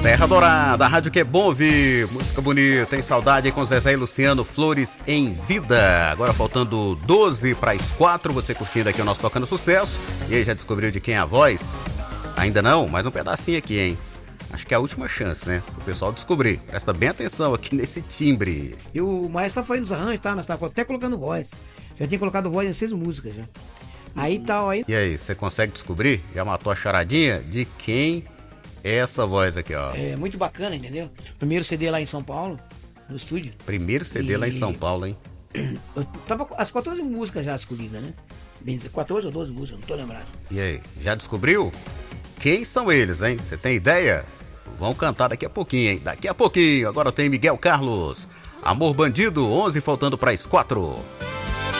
Serra Dourada, a rádio que é bom ouvir, música bonita, tem saudade com Zezé e Luciano, Flores em Vida. Agora faltando 12 para as 4, você curtindo aqui o nosso Tocando Sucesso. E aí, já descobriu de quem é a voz? Ainda não? Mais um pedacinho aqui, hein? Acho que é a última chance, né? O pessoal descobrir. Presta bem atenção aqui nesse timbre. E o Maestro tá fazendo os arranjos, tá? Nós tá até colocando voz. Já tinha colocado voz em 6 músicas já. Aí tal, aí. E aí, você consegue descobrir? Já matou a charadinha de quem é essa voz aqui, ó? É muito bacana, entendeu? Primeiro CD lá em São Paulo, no estúdio. Primeiro CD lá em São Paulo, hein? Eu tava com as 14 músicas já escolhidas, né? Bem, 14 ou 12 músicas, não tô lembrado. E aí, já descobriu? Quem são eles, hein? Você tem ideia? Vão cantar daqui a pouquinho, hein? Daqui a pouquinho. Agora tem Miguel Carlos. Amor Bandido, 11 faltando para as 4.